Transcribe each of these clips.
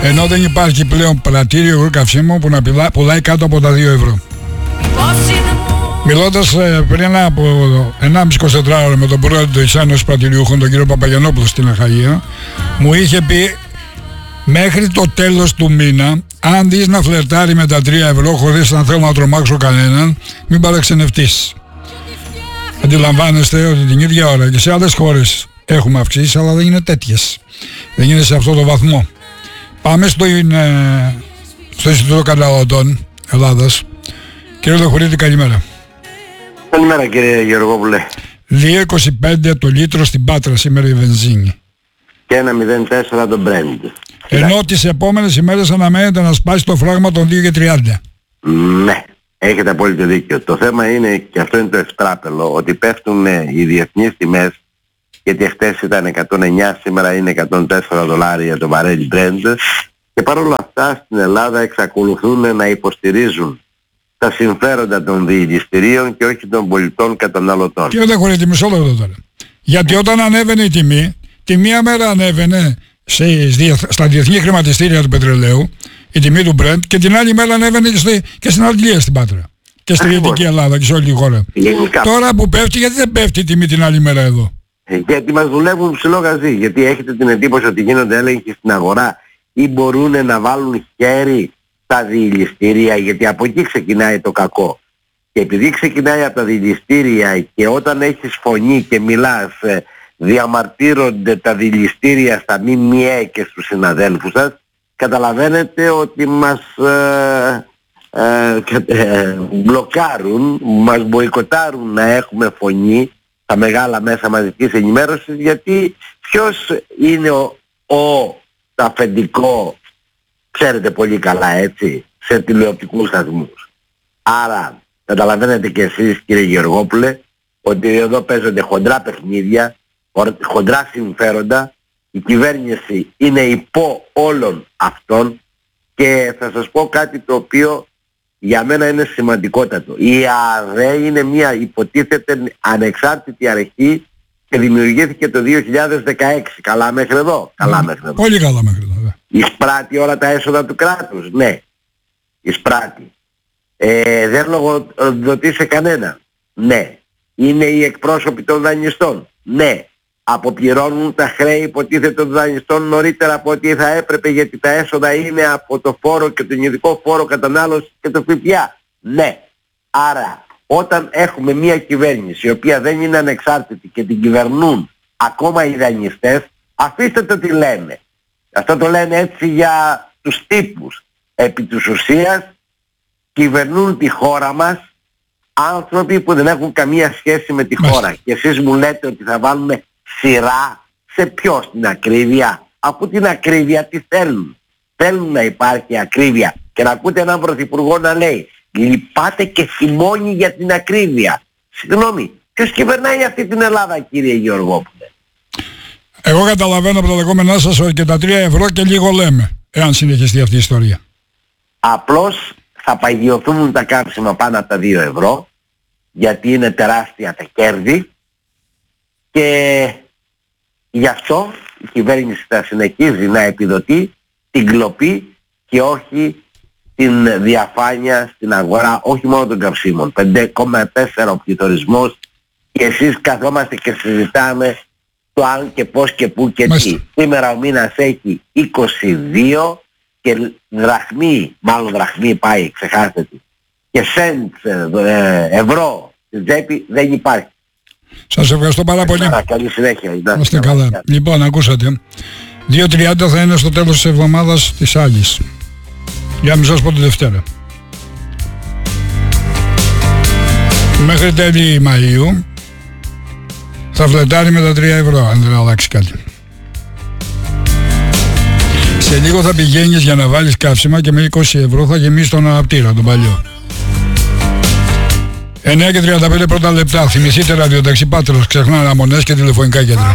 Ενώ δεν υπάρχει πλέον πρατήριο υγρού καυσίμου που να πουλάει κάτω από τα 2 ευρώ. Μιλώντας πριν από 1,5-24 ώρα με τον πρόεδρο της Ένωσης Πρατηριούχων, τον κύριο Παπαγιανόπουλο στην Αχαΐα, μου είχε πει μέχρι το τέλος του μήνα, αν δεις να φλερτάρει με τα 3 ευρώ χωρίς να θέλω να τρομάξω κανέναν, μην παραξενευτείς. Αντιλαμβάνεστε ότι την ίδια ώρα και σε άλλες χώρες έχουμε αυξήσεις, αλλά δεν είναι τέτοιες. Δεν είναι σε αυτό το βαθμό. Πάμε στο Ινστιτούτο Καταναλωτών Ελλάδας. Κύριε Λεχουρίδη, καλημέρα. Καλημέρα κύριε Γεωργόπουλε. 2,25 το λίτρο στην Πάτρα σήμερα η βενζίνη. Και 1,04 το Brent. Ενώ τις επόμενες ημέρες αναμένεται να σπάσει το φράγμα των 2,30. Ναι, έχετε απόλυτο δίκιο. Το θέμα είναι, και αυτό είναι το ευστράπελο, ότι πέφτουν οι διεθνείς τιμές, γιατί χτες ήταν 109, σήμερα είναι 104 δολάρια το βαρέλι Brent, και παρόλα αυτά στην Ελλάδα εξακολουθούν να υποστηρίζουν τα συμφέροντα των διηγηστηρίων και όχι των πολιτών καταναλωτών. Και δεν χωρίζει μισό λεπτό τώρα. Γιατί όταν ανέβαινε η τιμή, τη μία μέρα ανέβαινε στα διεθνή χρηματιστήρια του πετρελαίου, η τιμή του Brent, και την άλλη μέρα ανέβαινε και στην Αγγλία στην Πάτρα. Και στη Δυτική Ελλάδα και σε όλη τη χώρα. Γενικά. Τώρα που πέφτει, γιατί δεν πέφτει η τιμή την άλλη μέρα εδώ? Γιατί μας δουλεύουν ψηλό γαζί. Γιατί έχετε την εντύπωση ότι γίνονται έλεγχοι στην αγορά ή μπορούν να βάλουν χέρι στα διηγηστήρια, γιατί από εκεί ξεκινάει το κακό. Και επειδή ξεκινάει από τα διηγηστήρια και όταν έχεις φωνή και μιλάς, διαμαρτύρονται τα διηγηστήρια στα ΜΜΕ και στους συναδέλφους σας, καταλαβαίνετε ότι μας μπλοκάρουν, μας μποϊκοτάρουν να έχουμε φωνή στα μεγάλα μέσα μαζικής ενημέρωσης, γιατί ποιος είναι το αφεντικό, ξέρετε πολύ καλά, έτσι, σε τηλεοπτικούς σταθμούς. Άρα καταλαβαίνετε και εσείς κύριε Γεωργόπουλε ότι εδώ παίζονται χοντρά παιχνίδια, χοντρά συμφέροντα, η κυβέρνηση είναι υπό όλων αυτών, και θα σας πω κάτι το οποίο για μένα είναι σημαντικότατο. Η ΑΔΕ είναι μια υποτίθεται ανεξάρτητη αρχή και δημιουργήθηκε το 2016. Καλά μέχρι εδώ? Καλά μέχρι εδώ. Πολύ καλά μέχρι εδώ. Εισπράττει όλα τα έσοδα του κράτους? Ναι, εισπράττει. Δεν λογοδοτεί σε κανένα? Ναι. Είναι οι εκπρόσωποι των δανειστών? Ναι. Αποπληρώνουν τα χρέη υποτίθεται των δανειστών νωρίτερα από ό,τι θα έπρεπε, γιατί τα έσοδα είναι από το φόρο και τον ειδικό φόρο κατανάλωσης και το ΦΠΑ? Ναι. Άρα όταν έχουμε μια κυβέρνηση η οποία δεν είναι ανεξάρτητη και την κυβερνούν ακόμα οι δανειστές, αφήστε το τι λένε. Αυτό το λένε έτσι για τους τύπους. Επί της ουσίας κυβερνούν τη χώρα μας άνθρωποι που δεν έχουν καμία σχέση με τη χώρα. Και εσείς μου λέτε ότι θα βάλουμε σειρά σε ποιο? Στην ακρίβεια? Από την ακρίβεια τι θέλουν? Θέλουν να υπάρχει ακρίβεια. Και να ακούτε έναν πρωθυπουργό να λέει λυπάται και θυμώνει για την ακρίβεια. Συγγνώμη, ποιος κυβερνάει αυτή την Ελλάδα κύριε Γεωργόπουλε? Εγώ καταλαβαίνω από τα λεγόμενά σας ότι και τα 3 ευρώ και λίγο λέμε, εάν συνεχιστεί αυτή η ιστορία. Απλώς θα παγιωθούν τα καύσιμα πάνω από τα 2 ευρώ, γιατί είναι τεράστια τα κέρδη, και γι' αυτό η κυβέρνηση θα συνεχίζει να επιδοτεί την κλοπή και όχι την διαφάνεια στην αγορά, όχι μόνο των καυσίμων. 5,4 ο πληθωρισμός, και εσείς καθόμαστε και συζητάμε το αν και πώς και πού και τι. Σήμερα ο μήνας έχει 22 και δραχμή πάει, ξεχάστε τι. Και σέντ ευρώ στην τσέπη δεν υπάρχει. Σας ευχαριστώ πάρα πολύ. Καλή συνέχεια. Είστε καλά. Λοιπόν, ακούσατε. 2.30 θα είναι στο τέλος της εβδομάδας της Άγης. Για να μην σας πω τη Δευτέρα. Μέχρι τέλη Μαΐου θα φλετάρει με τα 3 ευρώ, αν δεν αλλάξει κάτι. Σε λίγο θα πηγαίνεις για να βάλεις καύσιμα και με 20 ευρώ θα γεμίσεις τον αναπτήρα, τον παλιό. 9:35 πρώτα λεπτά. Θυμηθείτε ραδιοταξί Πάτρος, ξεχνά αναμονές και τηλεφωνικά κέντρα.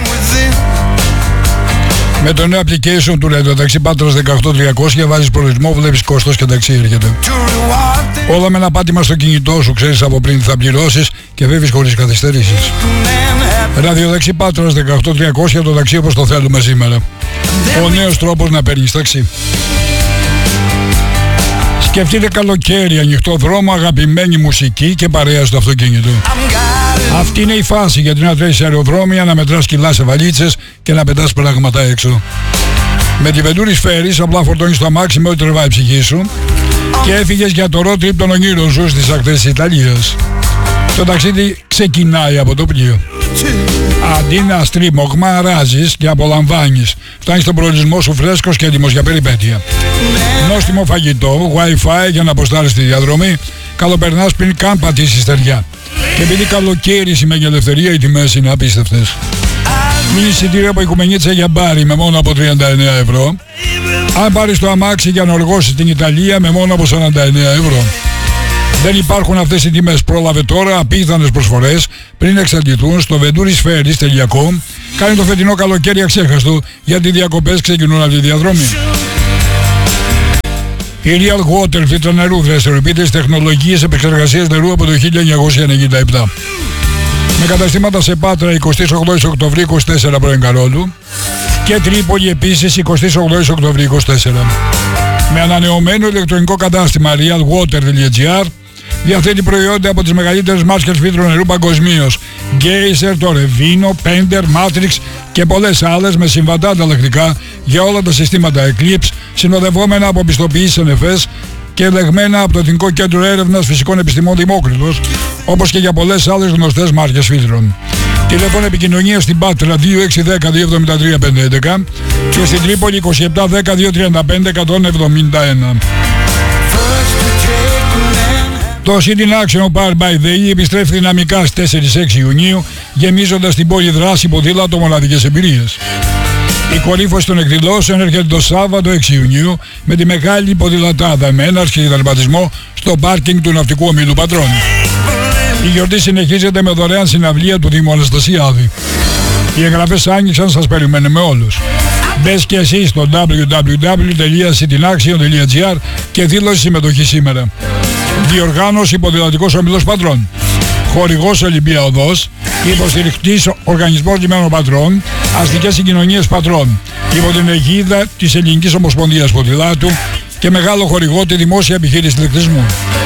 Με το νέο application του ραδιοταξί Πάτρος 18300 βάζεις προορισμό, βλέπεις κόστος και ταξί έρχεται. Όλα με ένα πάτημα στο κινητό σου, ξέρεις από πριν τι θα πληρώσεις και φεύγεις χωρίς καθυστερήσεις. Ραδιοταξί Πάτρος 18300, το ταξί όπως το θέλουμε σήμερα. Ο νέος τρόπος να παίρνεις ταξί. Σκεφτείτε καλοκαίρι, ανοιχτό δρόμο, αγαπημένη μουσική και παρέα στο αυτοκίνητο. Αυτή είναι η φάση γιατί να τρέχεις σε αεροδρόμια, να μετράς κιλά σε βαλίτσες και να πετάς πράγματα έξω. Με τη Venturi Ferries απλά φορτώνεις το αμάξι με ό,τι τρεβάει η ψυχή σου και έφυγες για το road trip των ονείρων σου στις ακτές της Ιταλίας. Το ταξίδι ξεκινάει από το πλοίο. Αντί να στρίμωγμα, αράζεις και απολαμβάνεις. Φτάνεις στον προορισμό σου φρέσκος και έτοιμος για περιπέτεια. Νόστιμο φαγητό, wifi για να αποστάρεις τη διαδρομή. Καλοπερνάς πριν καν πατήσεις στεριά. Και επειδή καλοκαίρι σημαίνει ελευθερία, οι τιμές είναι απίστευτες. Μη εισιτήρια από Οικουμενίτσα για μπάρι με μόνο από 39 ευρώ. Αν πάρεις το αμάξι για να οργώσεις την Ιταλία με μόνο από 49 ευρώ. Δεν υπάρχουν αυτές οι τιμές. Πρόλαβε τώρα απίθανες προσφορές πριν εξαντληθούν στο venturisferries.com. Κάνει το φετινό καλοκαίρι αξέχαστο γιατί οι διακοπές ξεκινούν από τη διαδρομή. Η Real Water, φίλτρα νερού, δραστηριοποιείται στις τεχνολογίες επεξεργασίας νερού από το 1997. Με καταστήματα σε Πάτρα 28 Οκτωβρίου 24 πρώην Καρόλου και Τρίπολη επίσης 28 Οκτωβρίου 24. Με ανανεωμένο ηλεκτρονικό κατάστημα realwater.gr διαθέτει προϊόντα από τις μεγαλύτερες μάρκες φίλτρων νερού παγκοσμίως. Geyser, το Revino, Pender, Matrix και πολλές άλλες με συμβατά ανταλλακτικά για όλα τα συστήματα Eclipse, συνοδευόμενα από πιστοποιήσεις NFS και ελεγμένα από το Εθνικό Κέντρο Έρευνας Φυσικών Επιστημών Δημόκριτος, όπως και για πολλές άλλες γνωστές μάρκες φίλτρων. Τηλέφωνο επικοινωνίας στην Πάτρα 2610-273-511 και στην Τρίπολη 2710-235-171. Το City Action Power by the E επιστρέφει δυναμικά στις 4-6 Ιουνίου, γεμίζοντας την πόλη δράση ποδήλατο μοναδικές εμπειρίες. Η κορύφωση των εκδηλώσεων έρχεται το Σάββατο 6 Ιουνίου με τη μεγάλη ποδηλατάδα με έναρξη και δαρματισμό στο πάρκινγκ του Ναυτικού Ομίλου Πατρών. Η γιορτή συνεχίζεται με δωρεάν συναυλία του Δήμου Αναστασιάδη. Οι εγγραφές άνοιξαν, σας περιμένουμε όλους. Μπες και εσύ στο www.citynaction.gr και δήλωση συμμετοχή σήμερα. Διοργάνωση Ποδηλατικός Ομίλος Πατρών. Χορηγός Ολυμπία Οδός. Υποστηρικτής Οργανισμός Λιμένων Πατρών. Αστικές Συγκοινωνίες Πατρών. Υπό την αιγίδα της Ελληνικής Ομοσπονδίας Ποδηλάτου και μεγάλο χορηγό τη Δημόσια Επιχείρηση Ηλεκτρισμού.